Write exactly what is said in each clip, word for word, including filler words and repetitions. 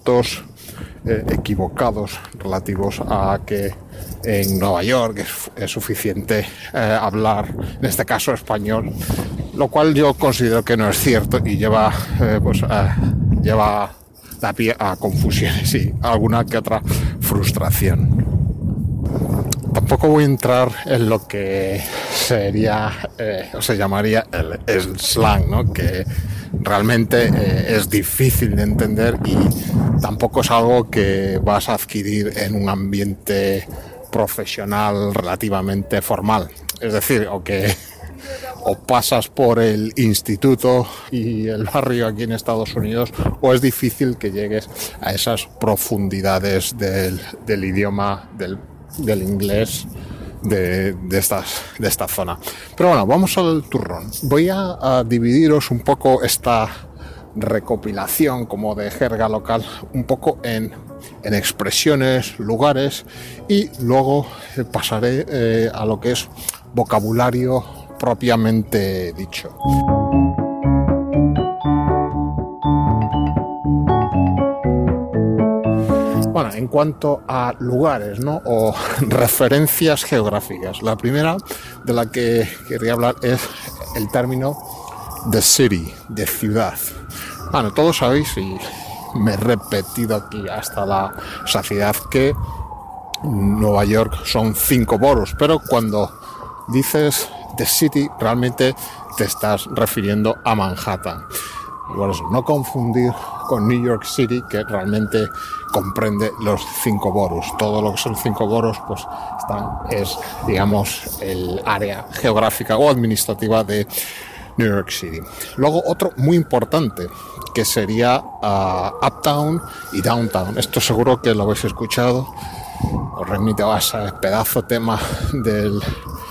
mitos eh, equivocados relativos a que en Nueva York es, es suficiente eh, hablar, en este caso español, lo cual yo considero que no es cierto y lleva, eh, pues, eh, lleva da pie a confusiones y alguna que otra frustración. Tampoco voy a entrar en lo que sería eh, o se llamaría el, el slang, ¿no? Que realmente eh, es difícil de entender y tampoco es algo que vas a adquirir en un ambiente profesional relativamente formal. Es decir, o que o pasas por el instituto y el barrio aquí en Estados Unidos, o es difícil que llegues a esas profundidades del, del idioma, del, del inglés de, de, estas, de esta zona. Pero bueno, vamos al turrón. Voy a, a dividiros un poco esta recopilación como de jerga local un poco en, en expresiones, lugares, y luego pasaré eh, a lo que es vocabulario propiamente dicho. Bueno, en cuanto a lugares, ¿no? O referencias geográficas, la primera de la que quería hablar es el término the city, de ciudad. Bueno, todos sabéis, y me he repetido aquí hasta la saciedad, que Nueva York son cinco boroughs, pero cuando dices the city realmente te estás refiriendo a Manhattan. Por eso, no confundir con New York City, que realmente comprende los cinco boroughs. Todo lo que son cinco boroughs pues están, es, digamos, el área geográfica o administrativa de New York City. Luego otro muy importante, que sería uh, Uptown y Downtown. Esto seguro que lo habéis escuchado. Os remito a ese pedazo tema del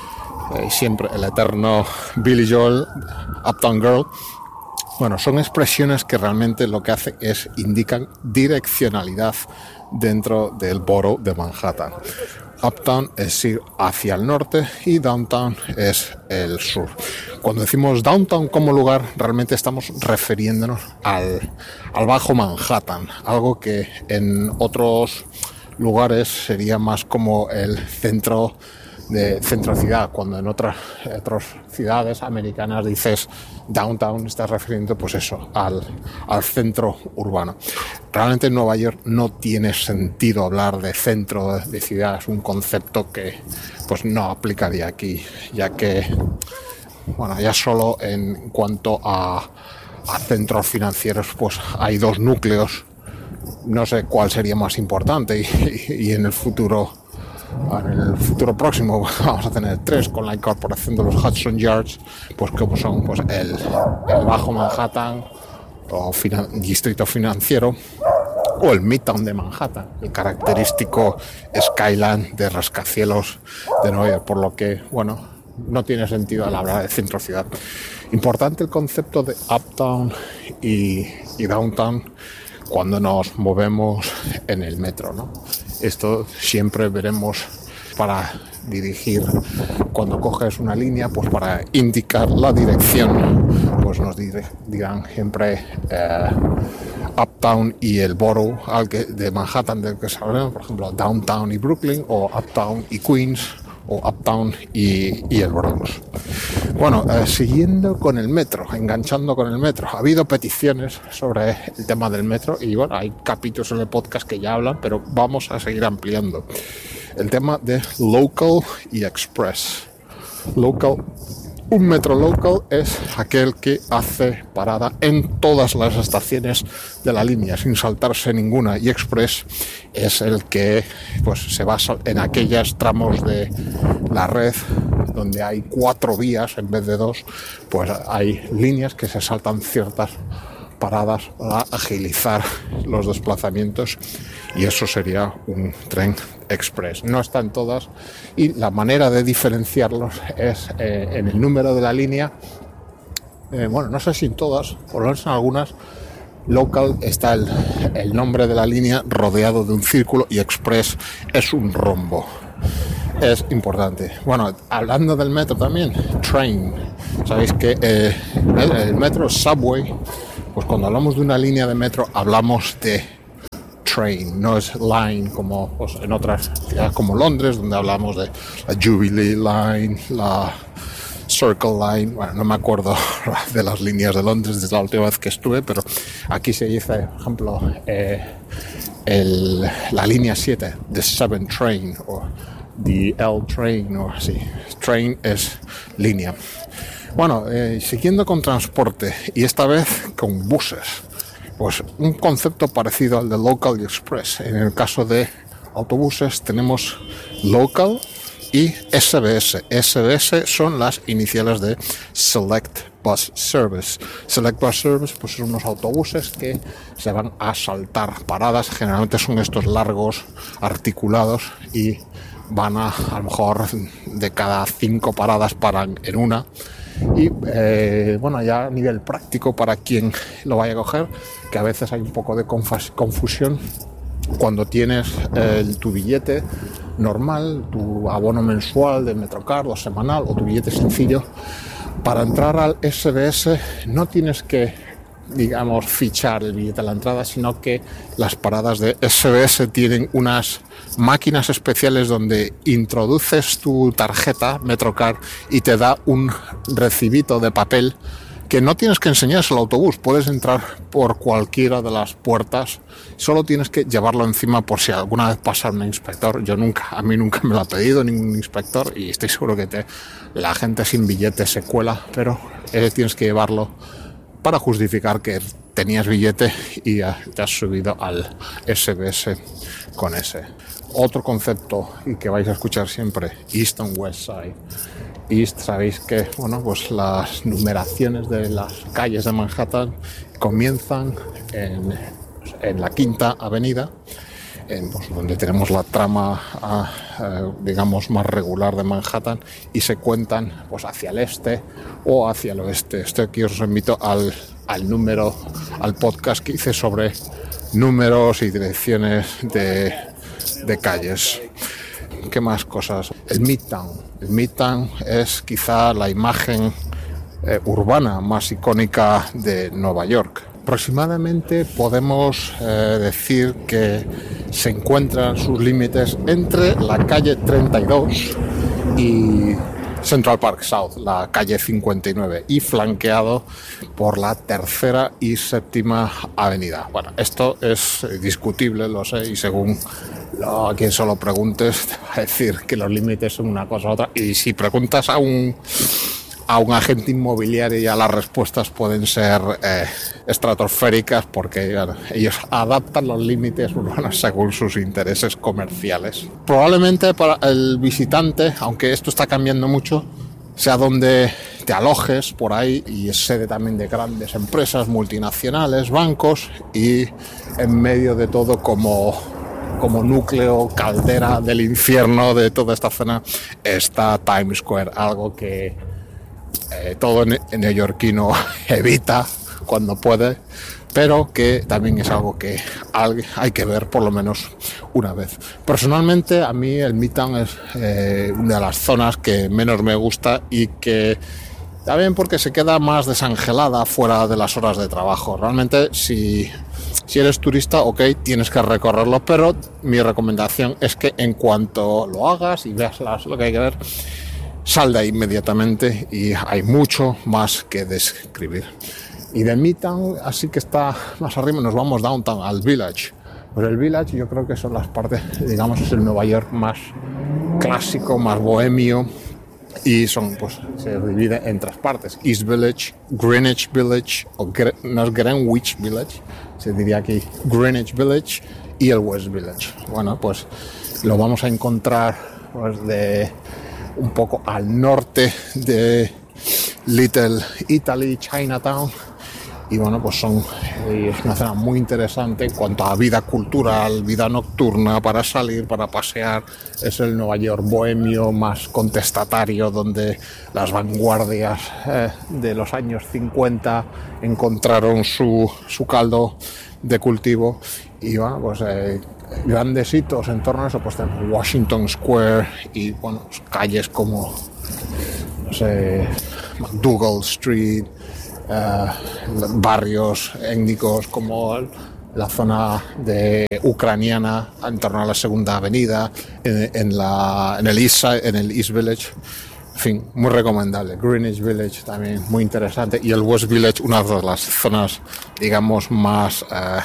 eh, siempre el eterno Billy Joel, Uptown Girl. Bueno, son expresiones que realmente lo que hacen es indican direccionalidad dentro del borough de Manhattan. Uptown es ir hacia el norte y Downtown es el sur. Cuando decimos Downtown como lugar, realmente estamos refiriéndonos al, al Bajo Manhattan, algo que en otros lugares sería más como el centro de centro ciudad. Cuando en otras, otras ciudades americanas dices downtown, estás refiriendo pues eso, al, al centro urbano. Realmente en Nueva York no tiene sentido hablar de centro de, de ciudad, es un concepto que pues no aplicaría aquí, ya que bueno, ya solo en cuanto a, a centros financieros pues hay dos núcleos, no sé cuál sería más importante, y, y, y en el futuro en el futuro próximo vamos a tener tres, con la incorporación de los Hudson Yards, pues como son pues el, el Bajo Manhattan o finan, distrito financiero, o el Midtown de Manhattan, el característico skyline de rascacielos de Nueva York, por lo que bueno, no tiene sentido al hablar de centro ciudad. Importante el concepto de Uptown y, y Downtown cuando nos movemos en el metro, ¿no? Esto siempre veremos para dirigir, cuando coges una línea, pues para indicar la dirección, pues nos dirán siempre eh, Uptown y el borough al que, de Manhattan del que se habla, por ejemplo Downtown y Brooklyn, o Uptown y Queens, o Uptown y, y el Bronx. Bueno, eh, siguiendo con el metro, enganchando con el metro, ha habido peticiones sobre el tema del metro y bueno, hay capítulos en el podcast que ya hablan, pero vamos a seguir ampliando. El tema de local y express. Local, un metro local es aquel que hace parada en todas las estaciones de la línea sin saltarse ninguna, y express es el que pues se basa en aquellos tramos de la red donde hay cuatro vías en vez de dos, pues hay líneas que se saltan ciertas paradas para agilizar los desplazamientos, y eso sería un tren express. No están todas, y la manera de diferenciarlos es eh, en el número de la línea. Eh, bueno, no sé si en todas, por lo menos en algunas. Local está el, el nombre de la línea rodeado de un círculo, y express es un rombo. Es importante. Bueno, hablando del metro también, train. Sabéis que eh, el metro subway, pues cuando hablamos de una línea de metro hablamos de train, no es line como pues, en otras ciudades como Londres, donde hablamos de la Jubilee Line, la Circle Line. Bueno, no me acuerdo de las líneas de Londres desde la última vez que estuve, pero aquí se dice, por ejemplo, eh, el, la línea siete, the seven train, o the L train, o así. Train es línea. Bueno, eh, siguiendo con transporte, y esta vez con buses, pues un concepto parecido al de Local y Express. En el caso de autobuses tenemos Local y S B S. S B S son las iniciales de Select Bus Service. Select Bus Service pues son unos autobuses que se van a saltar paradas. Generalmente son estos largos, articulados, y van a a lo mejor de cada cinco paradas paran en una. Y eh, bueno, ya a nivel práctico para quien lo vaya a coger, que a veces hay un poco de confas- confusión cuando tienes eh, tu billete normal, tu abono mensual de Metrocard o semanal, o tu billete sencillo. Para entrar al S B S no tienes que, digamos, fichar el billete a la entrada, sino que las paradas de S B S tienen unas máquinas especiales donde introduces tu tarjeta Metrocard y te da un recibito de papel que no tienes que enseñarse al autobús. Puedes entrar por cualquiera de las puertas, solo tienes que llevarlo encima por si alguna vez pasa un inspector. Yo nunca, a mí nunca me lo ha pedido ningún inspector, y estoy seguro que te, la gente sin billete se cuela, pero eh, tienes que llevarlo para justificar que tenías billete y te has subido al S B S con ese. Otro concepto y que vais a escuchar siempre, East and West Side. East, sabéis que bueno, pues las numeraciones de las calles de Manhattan comienzan en, en la Quinta Avenida, en, pues, donde tenemos la trama eh, digamos más regular de Manhattan, y se cuentan pues hacia el este o hacia el oeste. Esto aquí os invito al, al número, al podcast que hice sobre números y direcciones de, de calles. ¿Qué más cosas? El Midtown. El Midtown es quizá la imagen eh, urbana más icónica de Nueva York. Aproximadamente podemos eh, decir que se encuentran sus límites entre la calle treinta y dos y Central Park South, la calle cincuenta y nueve, y flanqueado por la tercera y séptima avenida. Bueno, esto es discutible, lo sé, y según a quien se lo preguntes te va a decir que los límites son una cosa u otra, y si preguntas a un a un agente inmobiliario ya las respuestas pueden ser eh, estratosféricas, porque bueno, ellos adaptan los límites urbanos según sus intereses comerciales. Probablemente para el visitante, aunque esto está cambiando mucho, sea donde te alojes por ahí, y es sede también de grandes empresas multinacionales, bancos, y en medio de todo como como núcleo, caldera del infierno de toda esta zona, está Times Square, algo que eh, todo ne- neoyorquino evita cuando puede, pero que también es algo que hay que ver por lo menos una vez. Personalmente, a mí el Midtown es eh, una de las zonas que menos me gusta, y que también porque se queda más desangelada fuera de las horas de trabajo. Realmente, si Si eres turista, ok, tienes que recorrerlo, pero mi recomendación es que en cuanto lo hagas y veas las, lo que hay que ver, sal de ahí inmediatamente, y hay mucho más que describir. Y de Midtown, así que está más arriba, nos vamos downtown, al Village. Pues el Village yo creo que son las partes, digamos, es el Nueva York más clásico, más bohemio, y son, pues, se divide en tres partes: East Village, Greenwich Village, o Gre- no es Greenwich Village, se diría aquí Greenwich Village, y el West Village. Bueno, pues lo vamos a encontrar pues de un poco al norte de Little Italy, Chinatown, y bueno, pues son eh, es una zona muy interesante en cuanto a vida cultural, vida nocturna, para salir, para pasear. Es el Nueva York bohemio más contestatario, donde las vanguardias eh, de los años cincuenta encontraron su, su caldo de cultivo. Y bueno, pues eh, grandes hitos en torno a eso, pues tenemos Washington Square y bueno, pues, calles como, no sé, McDougal Street, Uh, barrios étnicos como el, la zona de ucraniana en torno a la Segunda Avenida, en, en, la, en, el East Side, en el East Village. En fin, muy recomendable. Greenwich Village también muy interesante. Y el West Village, una de las zonas, digamos, más, eh,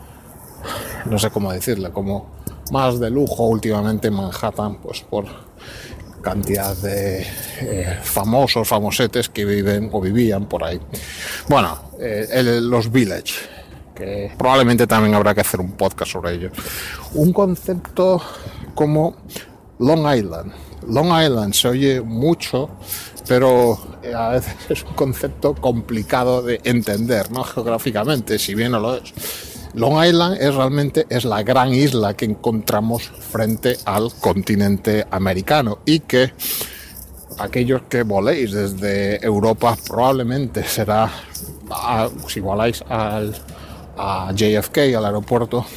no sé cómo decirle, como más de lujo últimamente en Manhattan, pues por cantidad de eh, famosos, famosetes que viven o vivían por ahí. Bueno, eh, el, los Village, que probablemente también habrá que hacer un podcast sobre ello. Un concepto como Long Island. Long Island se oye mucho, pero a veces es un concepto complicado de entender, ¿no? Geográficamente, si bien no lo es. Long Island es realmente es la gran isla que encontramos frente al continente americano y que aquellos que voléis desde Europa probablemente será, a, si voláis al, a J F K, al aeropuerto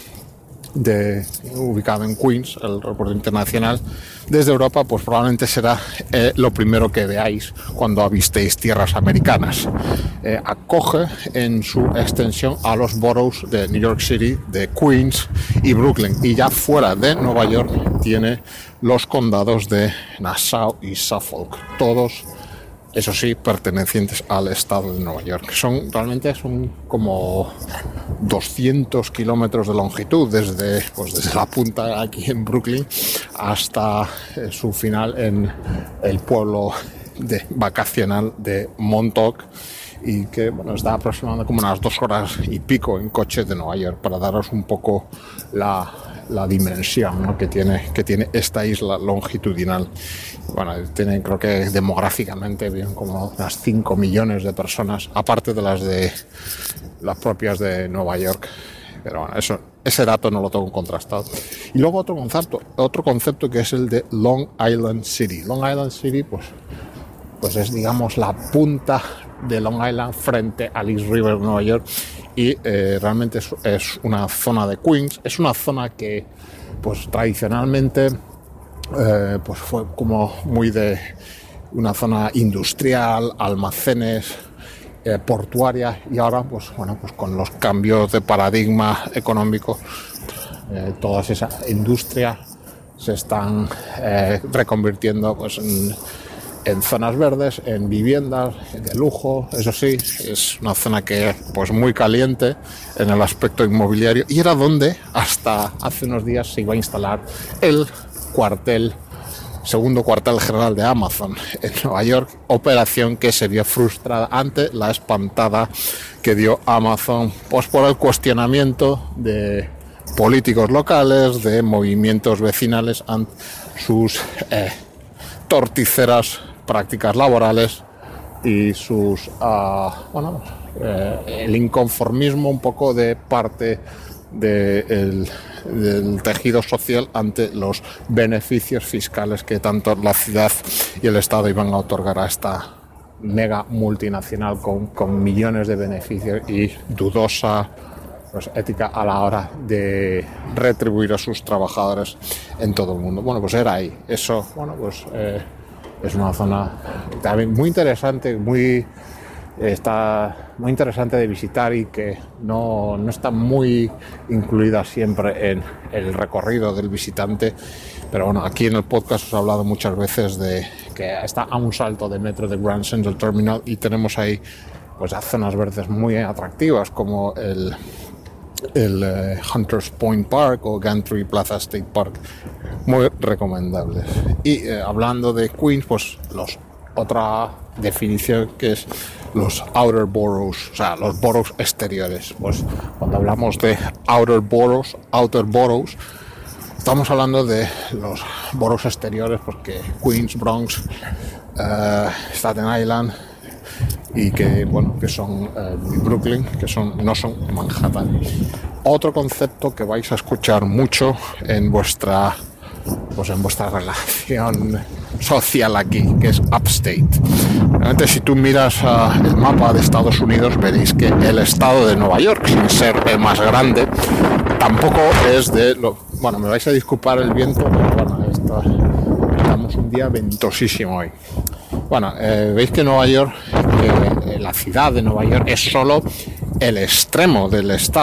de, ubicado en Queens, el aeropuerto internacional, desde Europa, pues probablemente será eh, lo primero que veáis cuando avistéis tierras americanas. Eh, acoge en su extensión a los boroughs de New York City, de Queens y Brooklyn, y ya fuera de Nueva York tiene los condados de Nassau y Suffolk, todos, eso sí, pertenecientes al estado de Nueva York. Son, realmente son como doscientos kilómetros de longitud desde, pues desde la punta aquí en Brooklyn hasta eh, su final en el pueblo de, vacacional de Montauk, y que bueno, está aproximadamente como unas dos horas y pico en coche de Nueva York, para daros un poco la, la dimensión, ¿no?, que tiene, que tiene esta isla longitudinal. Bueno, tienen, creo que demográficamente bien como unas cinco millones de personas, aparte de las de las propias de Nueva York. Pero bueno, eso, ese dato no lo tengo contrastado. Y luego otro concepto, otro concepto que es el de Long Island City. Long Island City, pues, pues es, digamos, la punta de Long Island frente al East River de Nueva York, y eh, realmente es, es una zona de Queens. Es una zona que, pues, tradicionalmente Eh, pues fue como muy de una zona industrial, almacenes, eh, portuaria, y ahora pues bueno, pues con los cambios de paradigma económico, eh, toda esa industria se están eh, reconvirtiendo pues en, en zonas verdes, en viviendas de lujo. Eso sí, es una zona que pues muy caliente en el aspecto inmobiliario, y era donde hasta hace unos días se iba a instalar el cuartel, segundo cuartel general de Amazon en Nueva York, operación que se vio frustrada ante la espantada que dio Amazon, pues por el cuestionamiento de políticos locales, de movimientos vecinales ante sus eh, torticeras prácticas laborales y sus uh, bueno eh, el inconformismo un poco de parte de el, del tejido social ante los beneficios fiscales que tanto la ciudad y el Estado iban a otorgar a esta mega multinacional con, con millones de beneficios y dudosa pues, ética a la hora de retribuir a sus trabajadores en todo el mundo. Bueno, pues era ahí. Eso, bueno, pues eh, es una zona también muy interesante, muy está muy interesante de visitar, y que no, no está muy incluida siempre en el recorrido del visitante. Pero bueno, aquí en el podcast os he hablado muchas veces de que está a un salto de metro de Grand Central Terminal, y tenemos ahí pues zonas verdes muy atractivas como el, el uh, Hunters Point Park o Gantry Plaza State Park, muy recomendables. Y eh, hablando de Queens, pues los otra definición que es los outer boroughs, o sea, los boroughs exteriores. Pues cuando hablamos de outer boroughs, outer boroughs, estamos hablando de los boroughs exteriores, porque Queens, Bronx, uh, Staten Island, y que bueno, que son uh, Brooklyn, que son no son Manhattan. Otro concepto que vais a escuchar mucho en vuestra pues en vuestra relación social aquí, que es Upstate. Realmente, si tú miras uh, el mapa de Estados Unidos, veréis que el estado de Nueva York, sin ser el más grande, tampoco es de lo... Bueno, me vais a disculpar el viento, pero bueno, esto, estamos un día ventosísimo hoy. Bueno, eh, veis que Nueva York, eh, la ciudad de Nueva York, es solo el extremo del estado,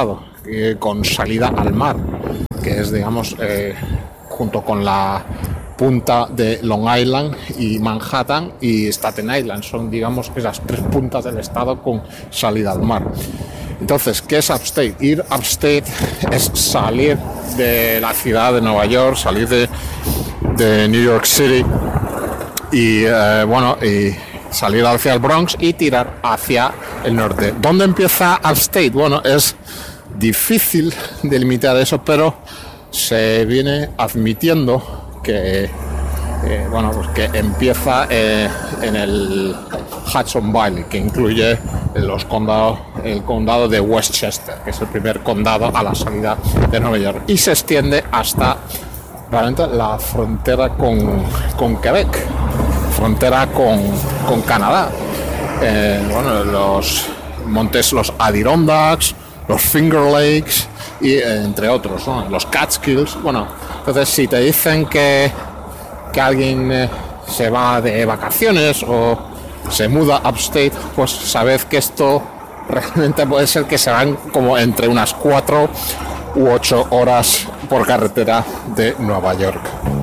eh, con salida al mar, que es, digamos, eh, junto con la punta de Long Island y Manhattan y Staten Island, son, digamos, esas tres puntas del estado con salida al mar. Entonces, ¿qué es upstate? Ir upstate es salir de la ciudad de Nueva York, salir de, de New York City y, eh, bueno, y salir hacia el Bronx y tirar hacia el norte. ¿Dónde empieza upstate? Bueno, es difícil delimitar eso, pero se viene admitiendo que, eh, bueno, pues que empieza eh, en el Hudson Valley, que incluye los condados, el condado de Westchester, que es el primer condado a la salida de Nueva York, y se extiende hasta realmente la frontera con, con Quebec, frontera con, con Canadá. Eh, bueno, los montes, los Adirondacks, los Finger Lakes y eh, entre otros, ¿no? Los Catskills. Bueno, entonces si te dicen que, que alguien eh, se va de vacaciones o se muda upstate, pues sabed que esto realmente puede ser que se van como entre unas cuatro u ocho horas por carretera de Nueva York.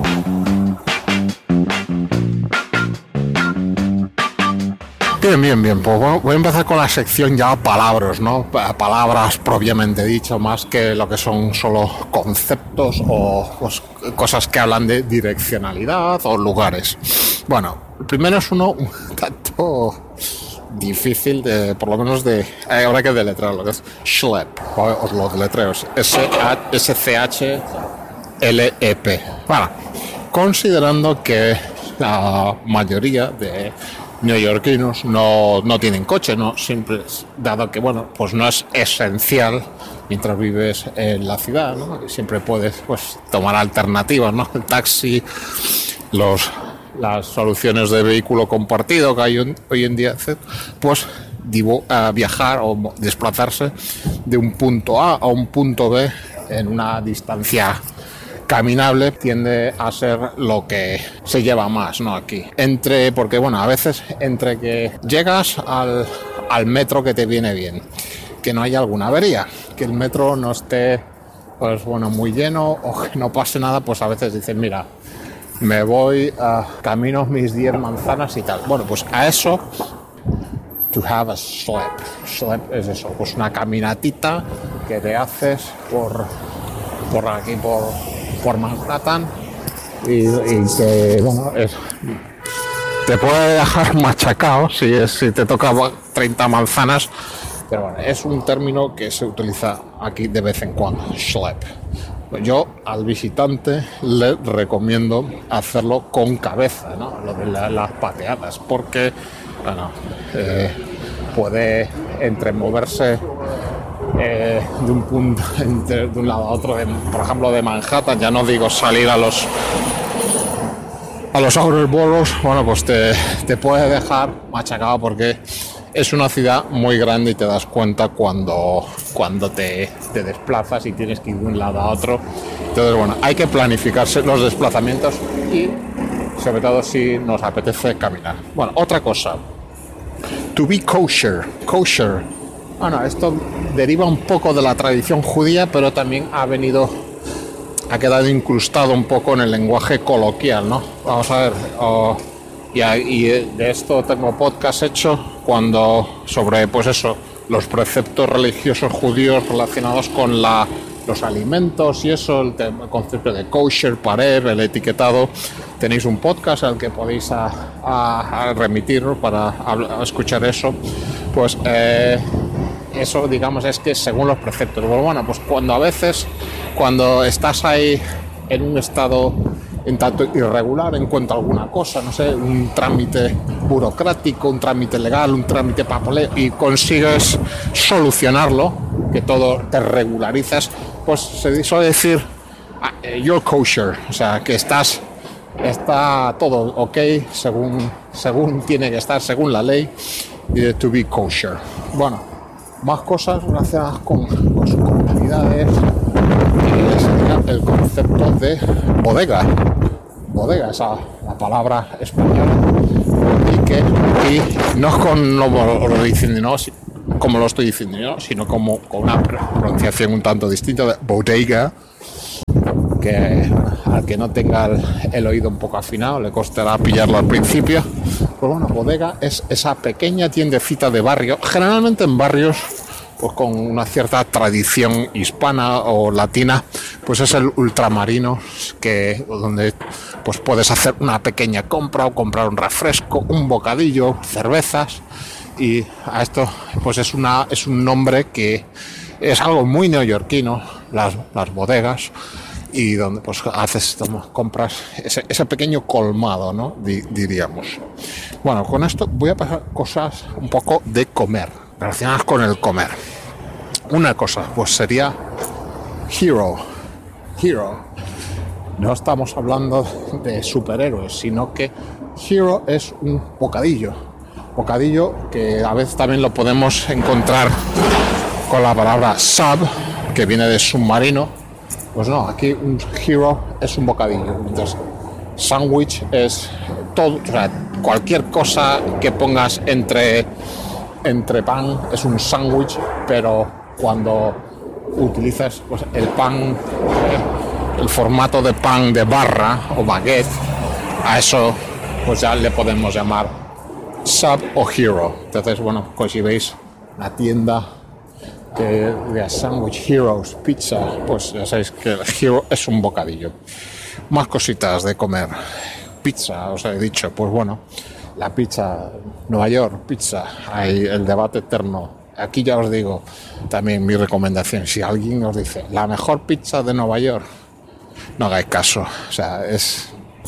Bien, bien, bien. Pues bueno, voy a empezar con la sección ya palabras, ¿no? Palabras propiamente dicho, más que lo que son solo conceptos o pues, cosas que hablan de direccionalidad o lugares. Bueno, el primero es uno un tanto difícil, de, por lo menos de... Eh, ahora que deletrearlo, que es Schlepp. Os lo deletreo, S C H L E P. Bueno, considerando que la mayoría de neoyorquinos no, no tienen coche, no siempre, dado que bueno, pues no es esencial mientras vives en la ciudad, ¿no? Siempre puedes pues tomar alternativas, ¿no? El taxi, los las soluciones de vehículo compartido que hay un, hoy en día, pues divo, uh, viajar o desplazarse de un punto A a un punto B en una distancia caminable tiende a ser lo que se lleva más, ¿no? Aquí. Entre, porque bueno, a veces entre que llegas al, al metro que te viene bien, que no haya alguna avería, que el metro no esté, pues bueno, muy lleno o que no pase nada, pues a veces dicen, mira, me voy a camino mis diez manzanas y tal. Bueno, pues a eso, to have a schlep. Schlep es eso, pues una caminatita que te haces por, por aquí, por... por Manhattan y, y que bueno es, te puede dejar machacado si, es, si te toca treinta manzanas, pero bueno, es un término que se utiliza aquí de vez en cuando, schlep. Yo al visitante le recomiendo hacerlo con cabeza, ¿no? Lo de la, las pateadas, porque bueno, eh, puede entre moverse Eh, de un punto entre, de un lado a otro, de, por ejemplo de Manhattan, ya no digo salir a los a los outer boroughs, bueno, pues te, te puede dejar machacado porque es una ciudad muy grande y te das cuenta cuando, cuando te, te desplazas y tienes que ir de un lado a otro. Entonces bueno, hay que planificarse los desplazamientos y sobre todo si nos apetece caminar. Bueno, otra cosa, to be kosher, kosher. Bueno, esto deriva un poco de la tradición judía, pero también ha venido, ha quedado incrustado un poco en el lenguaje coloquial, ¿no? Vamos a ver, oh, y, y de esto tengo podcast hecho cuando sobre, pues eso, los preceptos religiosos judíos relacionados con la, los alimentos y eso, el, tema, el concepto de kosher, parev, el etiquetado. Tenéis un podcast al que podéis a, a, a remitir para a, a escuchar eso. Pues eh, eso, digamos, es que según los preceptos. Bueno, pues cuando a veces, cuando estás ahí en un estado en tanto irregular en cuanto a alguna cosa, no sé, un trámite burocrático, un trámite legal, un trámite papeleo, y consigues solucionarlo, que todo te regularizas, pues se suele decir you're kosher, o sea, que estás, está todo ok según, según tiene que estar, según la ley, y de to be kosher. Bueno, más cosas relacionadas con, con sus comunidades, y sería el concepto de bodega. Bodega, esa la palabra española, y que y no con lo, lo dicen, no, como lo estoy diciendo yo, sino como con una pronunciación un tanto distinta de bodega, que al que no tenga el, el oído un poco afinado le costará pillarlo al principio. Pues bueno, bodega es esa pequeña tiendecita de barrio, generalmente en barrios pues con una cierta tradición hispana o latina, pues es el ultramarino, que donde pues puedes hacer una pequeña compra o comprar un refresco, un bocadillo, cervezas, y a esto pues es una es un nombre que es algo muy neoyorquino, las, las bodegas, y donde pues haces, compras ese, ese pequeño colmado, ¿no? Di, diríamos. Bueno, con esto voy a pasar cosas un poco de comer, relacionadas con el comer. Una cosa, pues sería hero. Hero. No estamos hablando de superhéroes, sino que hero es un bocadillo. Bocadillo que a veces también lo podemos encontrar con la palabra sub, que viene de submarino. Pues no, aquí un hero es un bocadillo. Entonces, sándwich es todo, o sea, cualquier cosa que pongas entre, entre pan es un sándwich, pero cuando utilizas pues, el pan, el formato de pan de barra o baguette, a eso pues ya le podemos llamar sub o hero. Entonces, bueno, pues si veis la tienda que de Sandwich Heroes Pizza, pues ya sabéis que el hero es un bocadillo. Más cositas de comer. Pizza, os he dicho, pues bueno, la pizza, Nueva York, pizza, hay el debate eterno. Aquí ya os digo también mi recomendación, si alguien os dice la mejor pizza de Nueva York, no hagáis caso, o sea, es...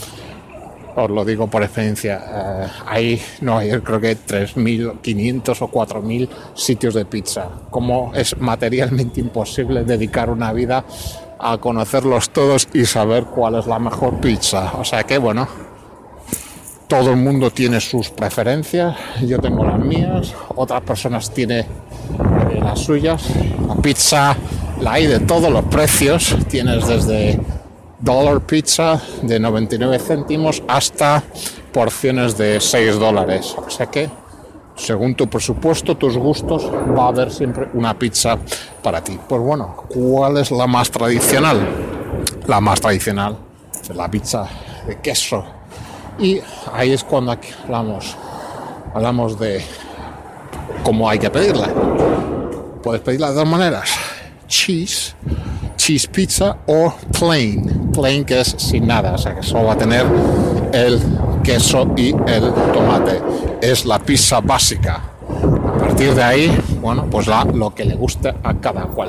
Os lo digo por experiencia, eh, hay, no, hay creo que tres mil quinientos o cuatro mil sitios de pizza. Como es materialmente imposible dedicar una vida a conocerlos todos y saber cuál es la mejor pizza. O sea que, bueno, todo el mundo tiene sus preferencias, yo tengo las mías, otras personas tienen eh, las suyas. La pizza la hay de todos los precios, tienes desde dollar pizza de noventa y nueve céntimos hasta porciones de seis dólares. O sea que, según tu presupuesto, tus gustos, va a haber siempre una pizza para ti. Pues bueno, ¿cuál es la más tradicional? La más tradicional es la pizza de queso. Y ahí es cuando aquí hablamos, hablamos de cómo hay que pedirla. Puedes pedirla de dos maneras: cheese, cheese pizza, o plain, plain que es sin nada, o sea que solo va a tener el queso y el tomate. Es la pizza básica. A partir de ahí, bueno, pues la, lo que le guste a cada cual.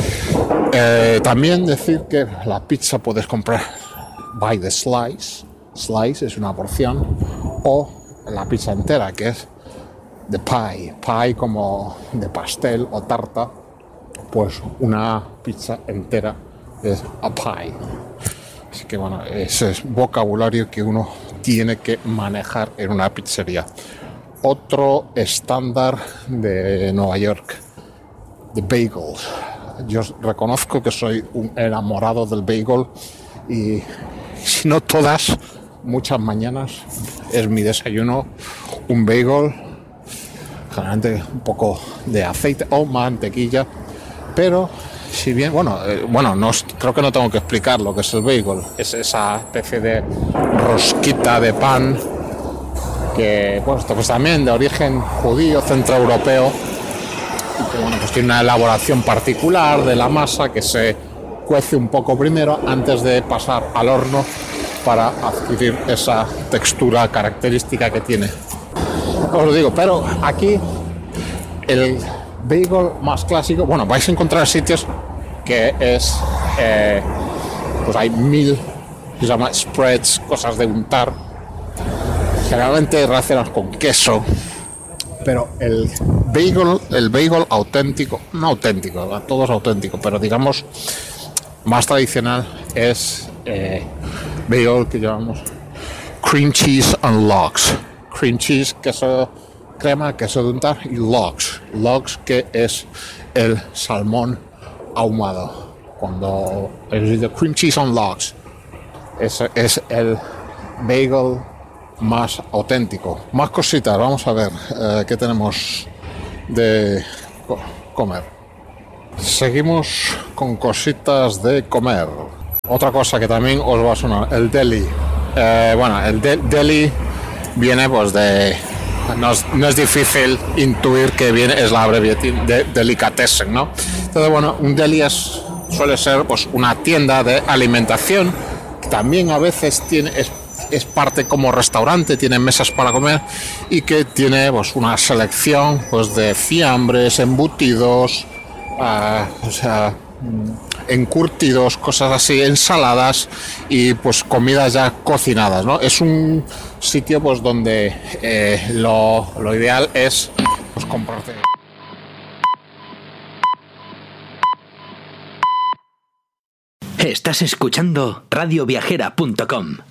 Eh, también decir que la pizza puedes comprar by the slice, slice es una porción, o la pizza entera, que es the pie, pie como de pastel o tarta. Pues una pizza entera es a pie. Así que bueno, ese es vocabulario que uno tiene que manejar en una pizzería. Otro estándar de Nueva York, the bagel. Yo reconozco que soy un enamorado del bagel y si no todas, muchas mañanas es mi desayuno un bagel, generalmente un poco de aceite o mantequilla. Pero si bien, bueno, eh, bueno, no, creo que no tengo que explicar lo que es el bagel. Es esa especie de rosquita de pan que, pues, pues también de origen judío, centroeuropeo, y que, bueno, pues tiene una elaboración particular de la masa que se cuece un poco primero antes de pasar al horno para adquirir esa textura característica que tiene. Os lo digo, pero aquí el bagel más clásico, bueno, vais a encontrar sitios que es eh, pues hay mil, se llama spreads, cosas de untar, generalmente relacionadas con queso, pero el bagel, el bagel auténtico, no auténtico, todo es auténtico, pero digamos más tradicional es eh, bagel que llamamos cream cheese and logs, cream cheese, queso crema, queso de untar, y logs, logs que es el salmón ahumado. Cuando es de cream cheese on logs, ese es el bagel más auténtico. Más cositas, vamos a ver eh, qué tenemos de comer. Seguimos con cositas de comer. Otra cosa que también os va a sonar, el deli. Eh, bueno, el de- deli viene pues de... No es, no es difícil intuir que viene, es la abreviatura de delicatessen, ¿no? Entonces, bueno, un deli es, suele ser pues una tienda de alimentación. También a veces tiene... Es, es parte como restaurante, tiene mesas para comer y que tiene pues una selección pues de fiambres, embutidos, uh, o sea, encurtidos, cosas así, ensaladas y pues comidas ya cocinadas, ¿no? Es un sitio pues donde eh, lo, lo ideal es pues comprarte. Estás escuchando radio viajera punto com.